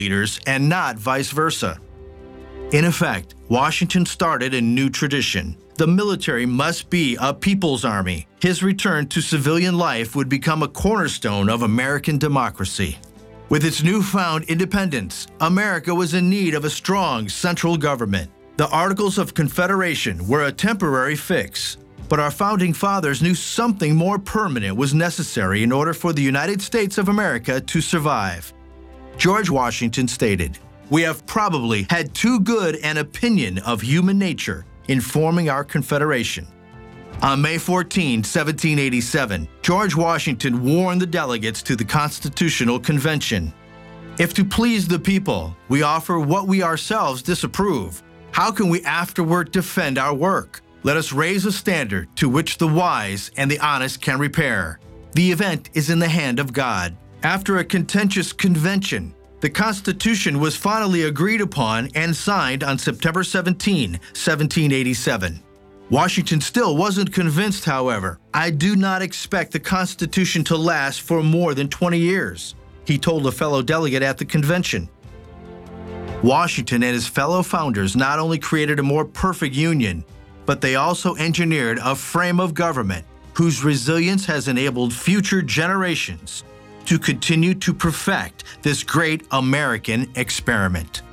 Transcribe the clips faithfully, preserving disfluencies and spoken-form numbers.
leaders and not vice versa. In effect, Washington started a new tradition. The military must be a people's army. His return to civilian life would become a cornerstone of American democracy. With its newfound independence, America was in need of a strong central government. The Articles of Confederation were a temporary fix, but our founding fathers knew something more permanent was necessary in order for the United States of America to survive. George Washington stated, "We have probably had too good an opinion of human nature in forming our Confederation." On May fourteenth, seventeen eighty-seven, George Washington warned the delegates to the Constitutional Convention. "If to please the people, we offer what we ourselves disapprove, how can we afterward defend our work? Let us raise a standard to which the wise and the honest can repair. The event is in the hand of God." After a contentious convention, the Constitution was finally agreed upon and signed on September seventeenth, seventeen eighty-seven. Washington still wasn't convinced, however. "I do not expect the Constitution to last for more than twenty years, he told a fellow delegate at the convention. Washington and his fellow founders not only created a more perfect union, but they also engineered a frame of government whose resilience has enabled future generations to continue to perfect this great American experiment.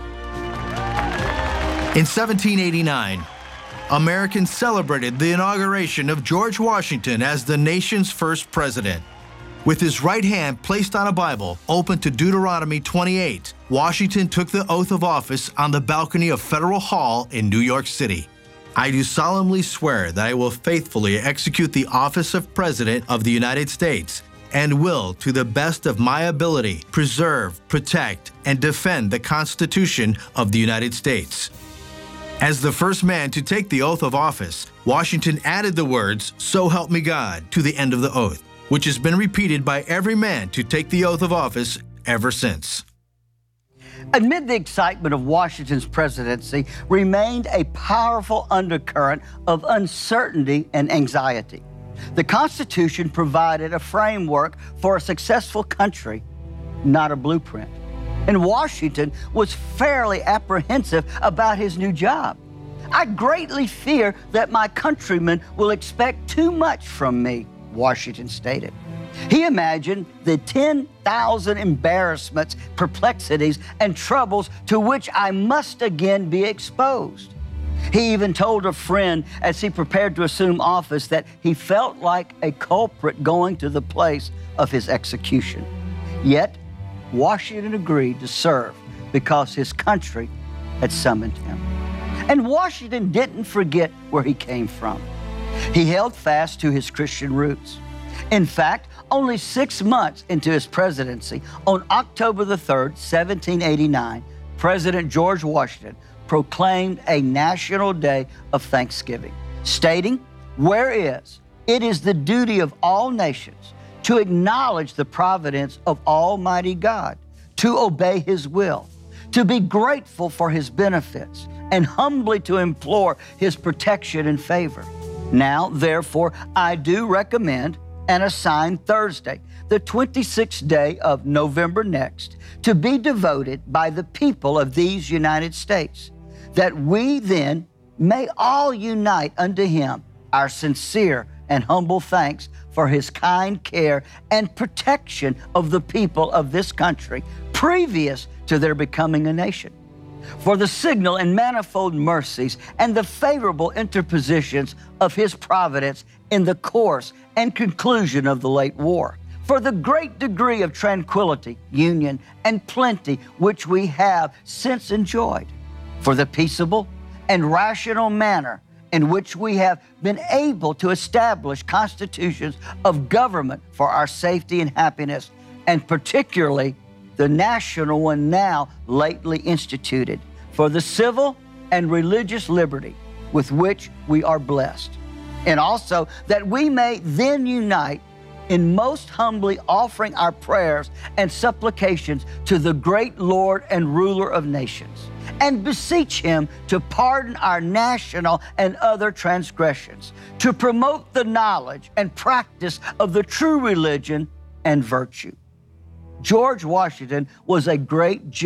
In seventeen eighty-nine, Americans celebrated the inauguration of George Washington as the nation's first president. With his right hand placed on a Bible open to Deuteronomy twenty-eight, Washington took the oath of office on the balcony of Federal Hall in New York City. "I do solemnly swear that I will faithfully execute the office of President of the United States and will, to the best of my ability, preserve, protect, and defend the Constitution of the United States." As the first man to take the oath of office, Washington added the words, "So help me God," to the end of the oath, which has been repeated by every man to take the oath of office ever since. Amid the excitement of Washington's presidency remained a powerful undercurrent of uncertainty and anxiety. The Constitution provided a framework for a successful country, not a blueprint. And Washington was fairly apprehensive about his new job. "I greatly fear that my countrymen will expect too much from me," Washington stated. He imagined the ten thousand embarrassments, perplexities, and troubles to which I must again be exposed. He even told a friend as he prepared to assume office that he felt like a culprit going to the place of his execution. Yet, Washington agreed to serve because his country had summoned him. And Washington didn't forget where he came from. He held fast to his Christian roots. In fact, only six months into his presidency, on October the third, seventeen eighty-nine, President George Washington proclaimed a national day of thanksgiving, stating, "Whereas it is the duty of all nations to acknowledge the providence of Almighty God, to obey His will, to be grateful for His benefits, and humbly to implore His protection and favor. Now, therefore, I do recommend and assign Thursday, the twenty-sixth day of November next, to be devoted by the people of these United States, that we then may all unite unto Him our sincere and humble thanks for His kind care and protection of the people of this country previous to their becoming a nation, for the signal and manifold mercies and the favorable interpositions of His providence in the course and conclusion of the late war, for the great degree of tranquility, union, and plenty which we have since enjoyed, for the peaceable and rational manner in which we have been able to establish constitutions of government for our safety and happiness, and particularly the national one now lately instituted, for the civil and religious liberty with which we are blessed. And also that we may then unite in most humbly offering our prayers and supplications to the great Lord and ruler of nations, and beseech Him to pardon our national and other transgressions, to promote the knowledge and practice of the true religion and virtue." George Washington was a great